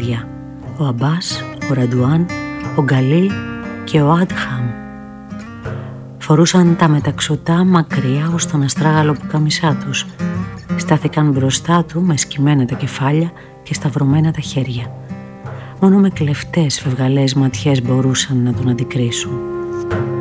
παιδιά. Ο Αμπάς, ο Ραντουάν, ο Γκαλίλ και ο Άντχαμ. Φορούσαν τα μεταξωτά μακριά ως τον αστράγαλο πουκάμισά τους. Στάθηκαν μπροστά του με σκυμμένα τα κεφάλια και σταυρωμένα τα χέρια. Μόνο με κλεφτές φευγαλές ματιές μπορούσαν να τον αντικρίσουν.